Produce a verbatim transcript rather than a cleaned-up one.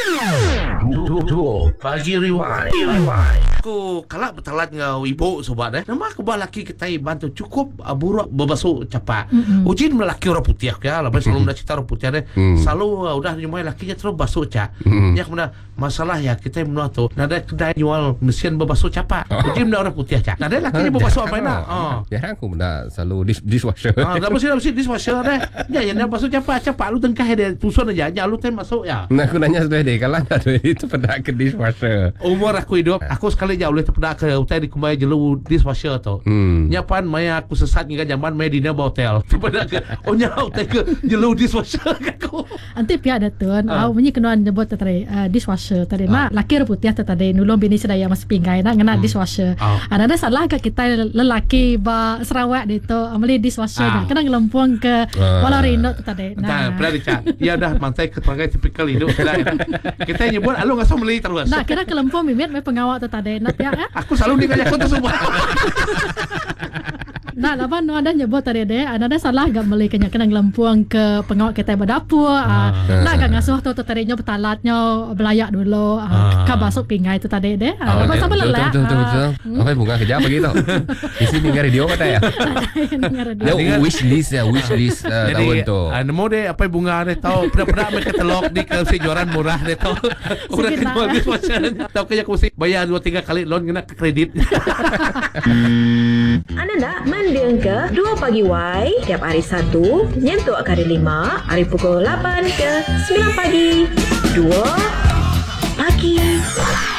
Duo Pagi Rewind. Rewind. Aku kalak bertalat dengan ibu sobat eh. Nama aku bah laki kita bantu cukup uh, buruk berbasuh capak. Mm-hmm. Ujin melaki orang putih ya. Lepas selalu nak cerita orang putih deh. Mm. Selalu uh, udah nyumai lakinya terus basuh cak. Mm. Ya kemudian masalah ya kita menua tu. Nada kedai jual mesin berbasuh capak. Ujin menua orang putih cak. Nada lakinya berbasuh apa nak? Oh. Ya aku benda selalu dish, dishwasher. Ah, dah bersih dah bersih dishwasher deh. Ya yang nak basuh capak capak lu tengkah dia tusun aja. Ya lu ten masuk ya. Nah aku nanya sudah deh kalau ada itu pernah ke dishwasher. Umur aku hidup, aku sekali jauh boleh terpeda ke hotel di Kumbai jelu dishwasher tu. Hmm. Nyapan maya aku sesat hingga zaman maya di Naba Hotel. Terpeda ke, oh nya hotel ke jelu dishwasher aku. Anti pihak datun, uh. Aku punya kenuan nyebut tadi uh, dishwasher tadi. Uh. Mak laki putih tadi nulung bini sedaya mas pinggai nak ngena hmm. dishwasher. Uh. Ada ada salah ke kita lelaki ba Sarawak itu amali dishwasher uh. kena ngelempuang ke uh. Walau Rino tadi. Nah, pernah dicat. Ya dah mantai keterangan tipikal hidup kita nyebut alu ngasih beli terus. Nah, kira kelempong mimit me pengawal tu tadi. Nak ya. Aku selalu dikajak tu semua. Nah, lapan no ada nyebut tadi deh. Ada ada salah gak beli kena kena ngelempuang ke pengawal kita berdapur. Ah. Nah, gak ngasuh tu tadinya betalatnya belayak dulu. Ah. Ka basuk pingai tu tadi deh. Lapan sampai lelah. Betul betul betul. Apa bunga kerja begitu? Isi dengar radio kata ya. Ya wish list ya, wish list tahun tu. Jadi, nemu deh apa bunga deh tahu pernah-pernah mereka telok di kejuaran murah deh tahu. Udah kedua dishwasher. Tahu kayak aku mesti bayar dua tiga kali loan kena kredit. Anda nak mendiang ke dua Pagi Y tiap hari Sabtu nyentuh hari lima hari pukul lapan ke sembilan pagi. Dua Pagi